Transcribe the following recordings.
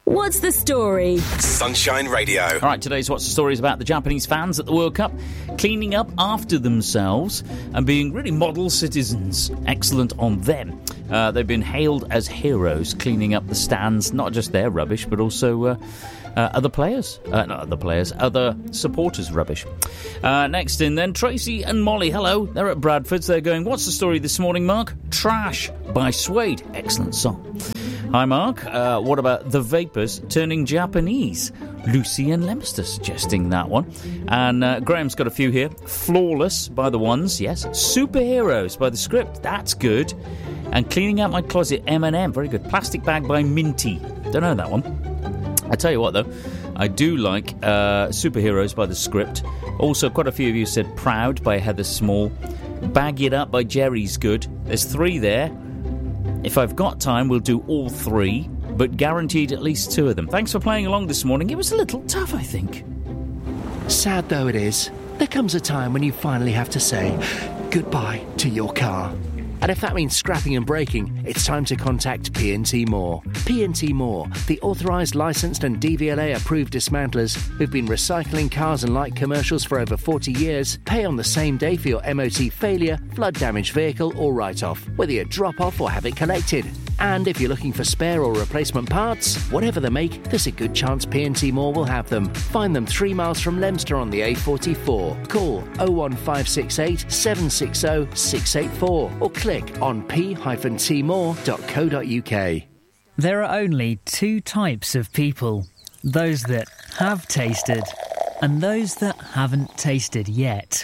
What's the story? Sunshine Radio. All right, today's What's the Story is about the Japanese fans at the World Cup cleaning up after themselves and being really model citizens. Excellent on them. They've been hailed as heroes cleaning up the stands, not just their rubbish, but also other supporters' rubbish. Next in then, Tracy and Molly. Hello, they're at Bradford's. They're going, what's the story this morning, Mark? Trash by Suede. Excellent song. Hi, Mark. What about The Vapors turning Japanese? Lucy and Leominster suggesting that one. And Graham's got a few here. Flawless by The Ones, yes. Superheroes by The Script. That's good. And Cleaning Out My Closet, M&M. Very good. Plastic Bag by Minty. Don't know that one. I tell you what, though. I do like Superheroes by The Script. Also, quite a few of you said Proud by Heather Small. Bag It Up by Jerry's good. There's 3 there. If I've got time, we'll do all 3, but guaranteed at least 2 of them. Thanks for playing along this morning. It was a little tough, I think. Sad though it is, there comes a time when you finally have to say goodbye to your car. And if that means scrapping and breaking, it's time to contact P&T Moore. P&T Moore, the authorised, licensed and DVLA-approved dismantlers who've been recycling cars and light commercials for over 40 years, pay on the same day for your MOT failure, flood-damaged vehicle or write-off, whether you drop off or have it collected. And if you're looking for spare or replacement parts, whatever the make, there's a good chance P&T Moore will have them. Find them 3 miles from Leominster on the A44. Call 01568 760 684 or click on p-tmore.co.uk. There are only 2 types of people. Those that have tasted and those that haven't tasted yet.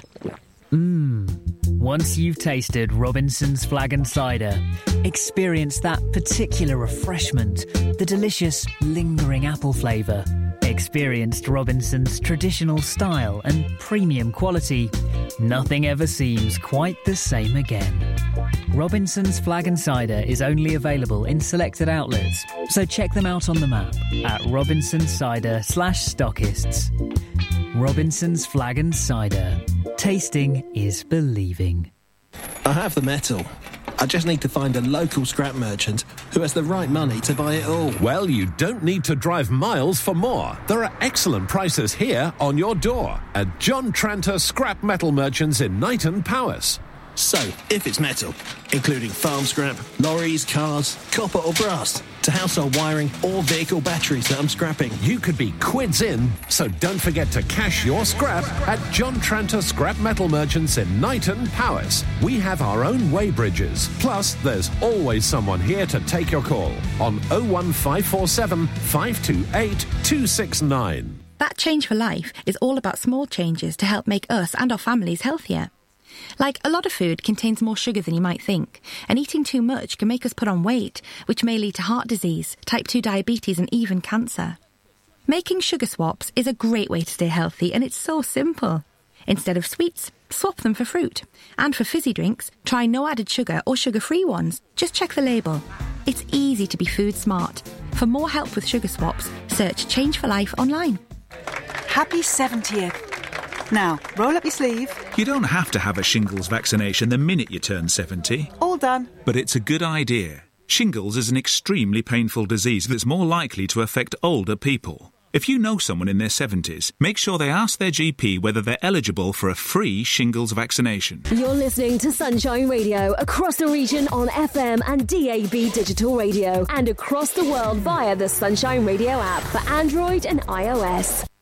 Once you've tasted Robinson's Flag and Cider, experience that particular refreshment, the delicious, lingering apple flavour. Experienced Robinson's traditional style and premium quality. Nothing ever seems quite the same again. Robinson's Flag and Cider is only available in selected outlets, so check them out on the map at robinsoncider/stockists. Robinson's Flag and Cider. Tasting is believing. I have the metal. I just need to find a local scrap merchant who has the right money to buy it all. Well, you don't need to drive miles for more. There are excellent prices here on your door at John Tranter Scrap Metal Merchants in Knighton, Powys. So, if it's metal, including farm scrap, lorries, cars, copper or brass, to household wiring or vehicle batteries that I'm scrapping, you could be quids in, so don't forget to cash your scrap at John Tranter Scrap Metal Merchants in Knighton, Powys. We have our own weighbridges, plus there's always someone here to take your call on 01547 528 269. That Change for Life is all about small changes to help make us and our families healthier. Like, a lot of food contains more sugar than you might think, and eating too much can make us put on weight, which may lead to heart disease, type 2 diabetes and even cancer. Making sugar swaps is a great way to stay healthy, and it's so simple. Instead of sweets, swap them for fruit. And for fizzy drinks, try no added sugar or sugar-free ones. Just check the label. It's easy to be food smart. For more help with sugar swaps, search Change for Life online. Happy 70th. Now, roll up your sleeve. You don't have to have a shingles vaccination the minute you turn 70. All done. But it's a good idea. Shingles is an extremely painful disease that's more likely to affect older people. If you know someone in their 70s, make sure they ask their GP whether they're eligible for a free shingles vaccination. You're listening to Sunshine Radio across the region on FM and DAB digital radio and across the world via the Sunshine Radio app for Android and iOS.